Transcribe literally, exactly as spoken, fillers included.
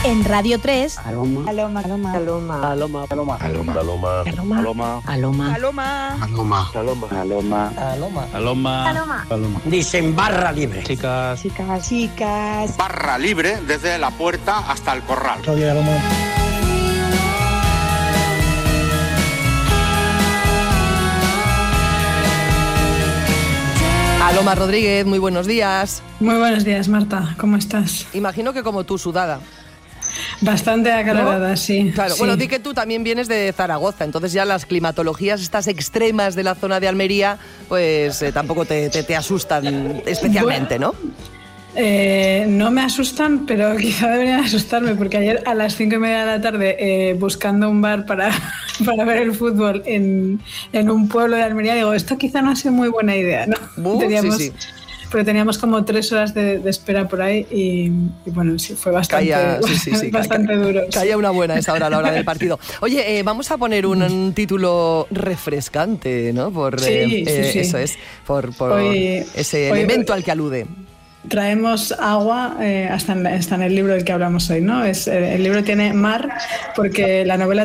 En Radio tres. Aloma. Aloma. Aloma. Aloma. Aloma. Aloma. Aloma. Aloma. Aloma. Aloma. Aloma. Aloma. Aloma. Aloma. Aloma. Aloma. Aloma. Dicen barra libre. Chicas. Chicas. Chicas. Barra libre desde la puerta hasta el corral. Radio Aloma. Aloma Rodríguez, muy buenos días. Muy buenos días, Marta. ¿Cómo estás? Imagino que como tú, sudada. Bastante acalorada, ¿no? Sí. Claro, sí. bueno, di que tú también vienes de Zaragoza, entonces ya las climatologías estas extremas de la zona de Almería, pues eh, tampoco te, te, te asustan especialmente, ¿no? Eh, no me asustan, pero quizá deberían asustarme, porque ayer a las cinco y media de la tarde, eh, buscando un bar para, para ver el fútbol en, en un pueblo de Almería, digo, esto quizá no ha sido muy buena idea, ¿no? Uh, teníamos, sí, sí. Pero teníamos como tres horas de, de espera por ahí y, y bueno, sí, fue bastante, Caía, sí, sí, sí, bastante ca, duro. Caía sí. una buena a esa hora, a la hora del partido. Oye, eh, vamos a poner un, un título refrescante, ¿no? Por, Sí, eh, sí, eh, sí. Eso es, por, por Hoy- ese hoy- elemento al que alude. Traemos agua, eh, hasta, en, hasta en el libro del que hablamos hoy, ¿no? Es, eh, el libro tiene mar porque la novela